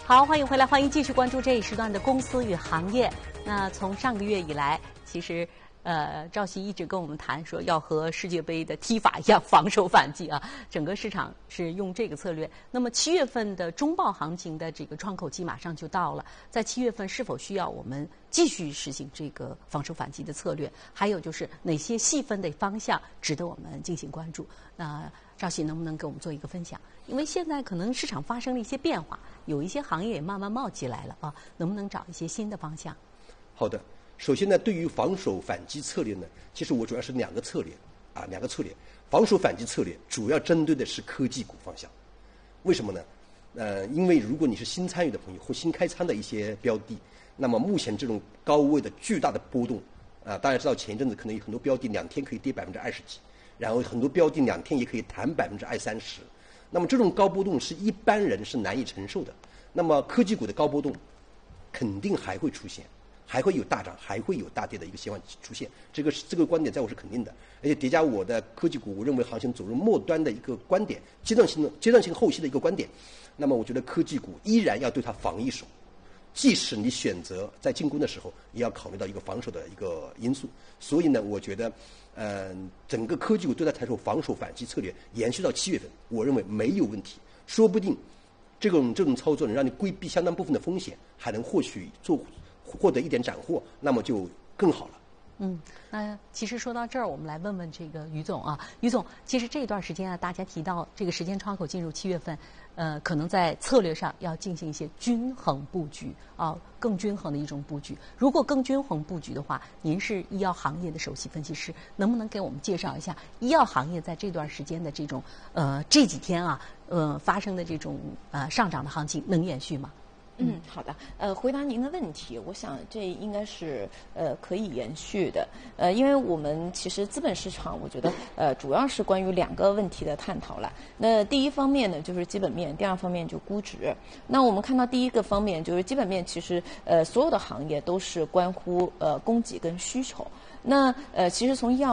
好，欢迎回来，欢迎继续关注这一时段的公司与行业。那从上个月以来，其实赵琦一直跟我们谈说要和世界杯的踢法一样防守反击啊，整个市场是用这个策略。那么7月份的中报行情的这个窗口期马上就到了，在7月份是否需要我们继续实行这个防守反击的策略？还有就是哪些细分的方向值得我们进行关注？那赵琦能不能给我们做一个分享？因为现在可能市场发生了一些变化，有一些行业也慢慢冒起来了啊，能不能找一些新的方向？ 好的，首先呢，对于防守反击策略呢，其实我主要是两个策略。防守反击策略主要针对的是科技股方向。为什么呢？因为如果你是新参与的朋友或新开仓的一些标的，那么目前这种高位的巨大的波动大家知道前一阵子可能有很多标的2天可以跌20%几，然后很多标的2天也可以弹20%-30%。那么这种高波动是一般人是难以承受的。那么科技股的高波动肯定还会出现，还会有大涨，还会有大跌的一个情况出现。这个观点在我是肯定的。而且叠加我的科技股，我认为行情走入末端的一个观点，阶段性后期的一个观点。那么我觉得科技股依然要对它防一手，即使你选择在进攻的时候，也要考虑到一个防守的一个因素。所以呢，我觉得整个科技股对它采取防守反击策略延续到7月份，我认为没有问题。说不定这种操作能让你规避相当部分的风险，还能获得一点斩获，那么就更好了。 那其实说到这儿，我们来问问这个于总啊，于总，其实这段时间大家提到这个时间窗口进入7月份，可能在策略上要进行一些均衡布局啊，更均衡的一种布局。如果更均衡布局的话，您是医药行业的首席分析师，能不能给我们介绍一下医药行业在这段时间的这种这几天发生的这种上涨的行情能延续吗？ 好的。回答您的问题，我想这应该是可以延续的。因为我们其实资本市场，我觉得主要是关于2个问题的探讨了。那第一方面呢，就是基本面；第二方面就估值。那我们看到第一个方面就是基本面，其实所有的行业都是关乎供给跟需求。那其实从医药